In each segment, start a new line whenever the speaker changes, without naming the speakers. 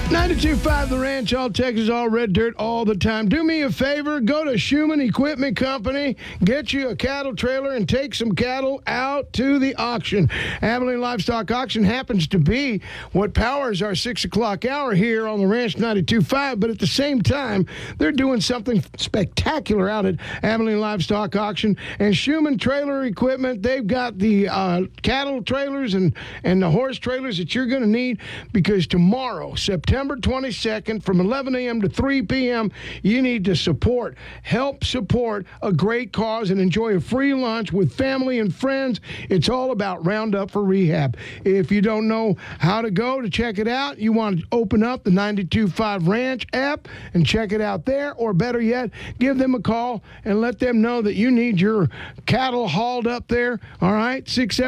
92.5 The Ranch, all Texas, all red dirt, all the time. Do me a favor, go to Schumann Equipment Company, get you a cattle trailer, and take some cattle out to the auction. Abilene Livestock Auction happens to be what powers our 6 o'clock hour here on the Ranch 92.5, but at the same time, they're doing something spectacular out at Abilene Livestock Auction. And Schumann Trailer Equipment, they've got the cattle trailers and the horse trailers that you're going to need, because tomorrow, September 22nd, from 11 a.m. to 3 p.m., you need to help support a great cause and enjoy a free lunch with family and friends. It's all about Roundup for Rehab. If you don't know how to go to check it out, you want to open up the 92.5 Ranch app and check it out there, or better yet, give them a call and let them know that you need your cattle hauled up there. All right,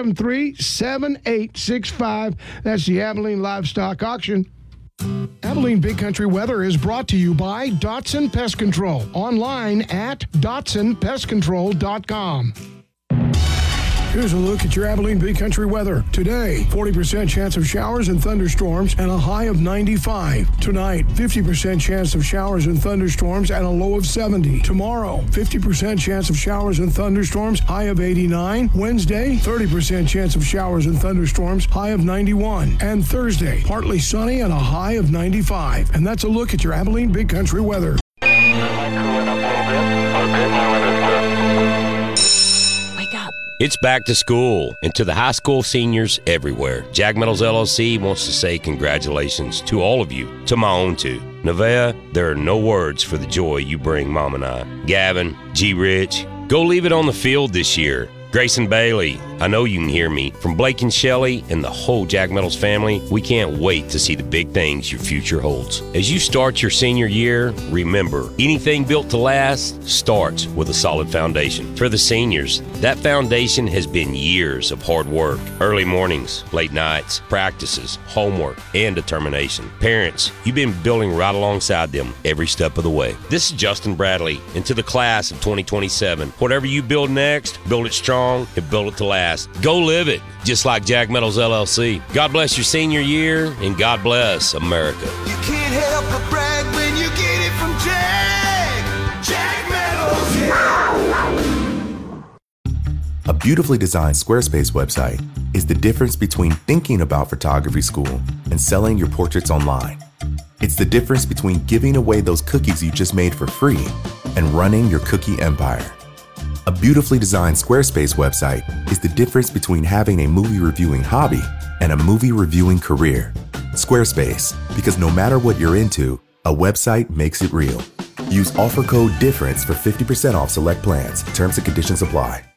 673-7865. That's the Abilene Livestock Auction. Abilene Big Country Weather is brought to you by Dotson Pest Control. Online at DotsonPestControl.com. Here's a look at your Abilene Big Country weather. Today, 40% chance of showers and thunderstorms and a high of 95. Tonight, 50% chance of showers and thunderstorms and a low of 70. Tomorrow, 50% chance of showers and thunderstorms, high of 89. Wednesday, 30% chance of showers and thunderstorms, high of 91. And Thursday, partly sunny and a high of 95. And that's a look at your Abilene Big Country weather.
It's back to school, and to the high school seniors everywhere, Jag Metals LLC wants to say congratulations to all of you, to my own too. Nevaeh, there are no words for the joy you bring Mom and I. Gavin, G. Rich, go leave it on the field this year. Grayson Bailey, I know you can hear me. From Blake and Shelley and the whole Jag Metals family, we can't wait to see the big things your future holds. As you start your senior year, remember, anything built to last starts with a solid foundation. For the seniors, that foundation has been years of hard work, early mornings, late nights, practices, homework, and determination. Parents, you've been building right alongside them every step of the way. This is Justin Bradley, and to the class of 2027, whatever you build next, build it strong and build it to last. Go live it, just like Jag Metals LLC. God bless your senior year, and God bless America.
You can't help but brag when you get it from Jag Metals. Yeah.
A beautifully designed Squarespace website is the difference between thinking about photography school and selling your portraits online. It's the difference between giving away those cookies you just made for free and running your cookie empire. A beautifully designed Squarespace website is the difference between having a movie reviewing hobby and a movie reviewing career. Squarespace, because no matter what you're into, a website makes it real. Use offer code DIFFERENCE for 50% off select plans. Terms and conditions apply.